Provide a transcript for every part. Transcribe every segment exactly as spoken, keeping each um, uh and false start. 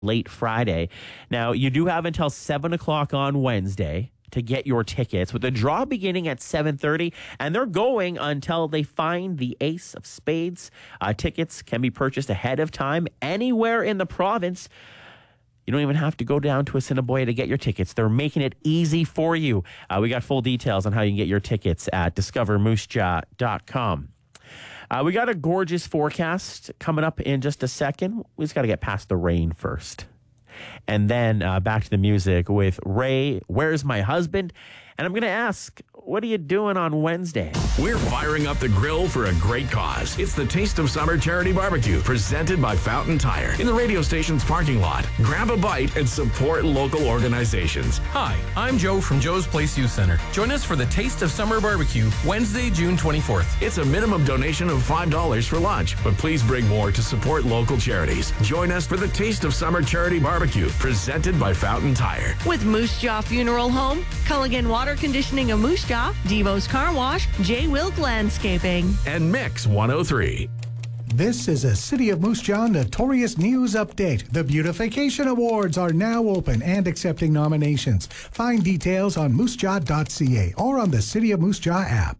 late Friday. Now, you do have until seven o'clock on Wednesday to get your tickets, with the draw beginning at seven thirty, and they're going until they find the ace of spades. Uh, tickets can be purchased ahead of time anywhere in the province. You don't even have to go down to Assiniboia to get your tickets. They're making it easy for you. Uh, we got full details on how you can get your tickets at discover moose jaw dot com. Uh, we got a gorgeous forecast coming up in just a second. We just got to get past the rain first. And then uh, back to the music with Ray, Where's My Husband? And I'm going to ask, what are you doing on Wednesday? We're firing up the grill for a great cause. It's the Taste of Summer Charity Barbecue, presented by Fountain Tire, in the radio station's parking lot. Grab a bite and support local organizations. Hi, I'm Joe from Joe's Place Youth Center. Join us for the Taste of Summer Barbecue, Wednesday, June twenty-fourth. It's a minimum donation of five dollars for lunch, but please bring more to support local charities. Join us for the Taste of Summer Charity Barbecue, presented by Fountain Tire. With Moose Jaw Funeral Home, Culligan Water Conditioning of Moose Jaw, Devo's Car Wash, J. Wilk Landscaping, and Mix one oh three. This is a City of Moose Jaw Notorious News Update. The Beautification Awards are now open and accepting nominations. Find details on moose jaw dot c a or on the City of Moose Jaw app.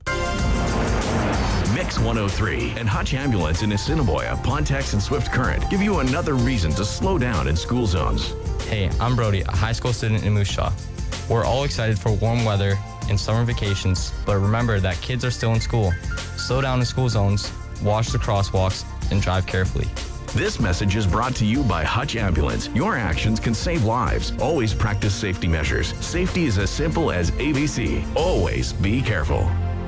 Mix one oh three and Hutch Ambulance in Assiniboia, Pontex, and Swift Current give you another reason to slow down in school zones. Hey, I'm Brody, a high school student in Moose Jaw. We're all excited for warm weather and summer vacations, but remember that kids are still in school. Slow down in school zones, watch the crosswalks, and drive carefully. This message is brought to you by Hutch Ambulance. Your actions can save lives. Always practice safety measures. Safety is as simple as A B C. Always be careful.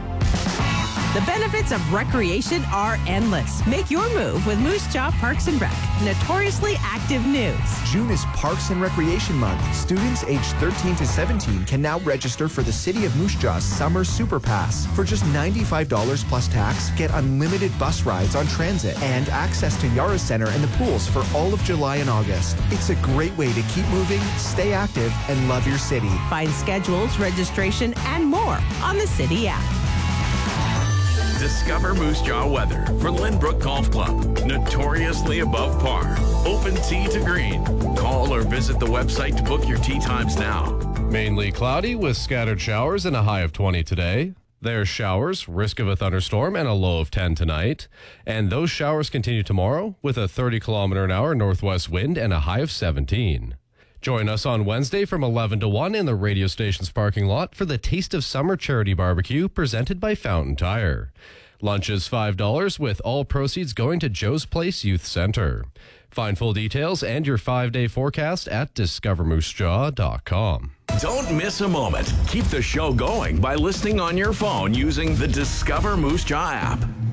The benefits of recreation are endless. Make your move with Moose Jaw Parks and Rec. Notoriously active news. June is Parks and Recreation Month. Students aged thirteen to seventeen can now register for the City of Moose Jaw's Summer Super Pass. For just ninety-five dollars plus tax, get unlimited bus rides on transit and access to Yara Center and the pools for all of July and August. It's a great way to keep moving, stay active, and love your city. Find schedules, registration, and more on the City app. Discover Moose Jaw weather for Lynbrook Golf Club. Notoriously above par. Open tee to green. Call or visit the website to book your tee times now. Mainly cloudy with scattered showers and a high of twenty today. There's showers, risk of a thunderstorm, and a low of ten tonight. And those showers continue tomorrow with a thirty kilometer an hour northwest wind and a high of seventeen. Join us on Wednesday from eleven to one in the radio station's parking lot for the Taste of Summer Charity Barbecue, presented by Fountain Tire. Lunch is five dollars, with all proceeds going to Joe's Place Youth Center. Find full details and your five-day forecast at discover moose jaw dot com. Don't miss a moment. Keep the show going by listening on your phone using the Discover Moose Jaw app.